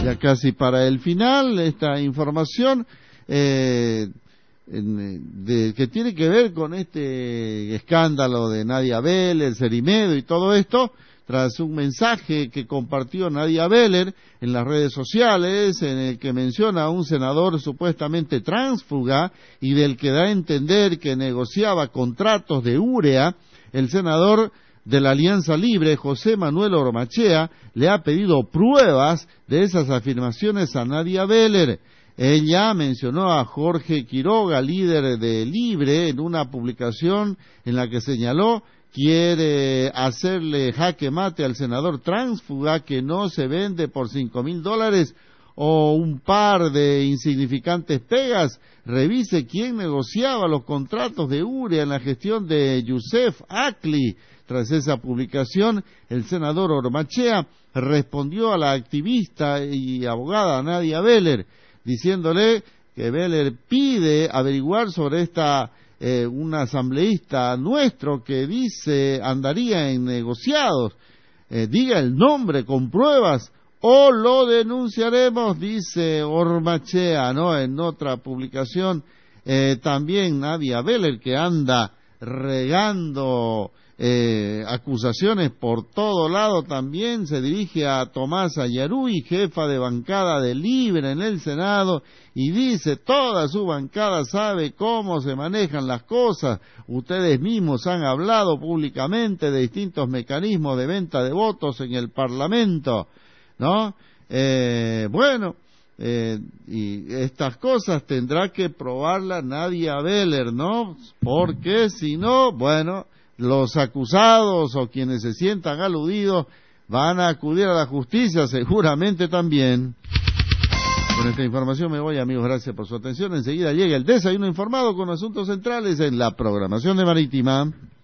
Ya casi para el final, esta información que tiene que ver con este escándalo de Nadia Beller, Cerimedo y todo esto, tras un mensaje que compartió Nadia Beller en las redes sociales, en el que menciona a un senador supuestamente tránsfuga y del que da a entender que negociaba contratos de urea. El senador de la Alianza Libre, José Manuel Ormachea, le ha pedido pruebas de esas afirmaciones a Nadia Beller. Ella mencionó a Jorge Quiroga, líder de Libre, en una publicación en la que señaló quiere hacerle jaque mate al senador tránsfuga que no se vende por $5,000 o un par de insignificantes pegas. Revise quién negociaba los contratos de urea en la gestión de Youssef Akli. Tras esa publicación, el senador Ormachea respondió a la activista y abogada Nadia Beller, diciéndole que Beller pide averiguar sobre esta un asambleísta nuestro que dice andaría en negociados, diga el nombre con pruebas o lo denunciaremos, dice Ormachea, ¿no? En otra publicación, también Nadia Beller, que anda regando acusaciones por todo lado, también se dirige a Tomás Ayaruy, jefa de bancada de Libre en el Senado, y dice: toda su bancada sabe cómo se manejan las cosas, ustedes mismos han hablado públicamente de distintos mecanismos de venta de votos en el Parlamento, ¿no? Y estas cosas tendrá que probarla Nadia Beller, ¿no? Porque si no, bueno, los acusados o quienes se sientan aludidos van a acudir a la justicia seguramente también. Con esta información me voy, amigos, gracias por su atención. Enseguida llega el desayuno informado con asuntos centrales en la programación de Marítima.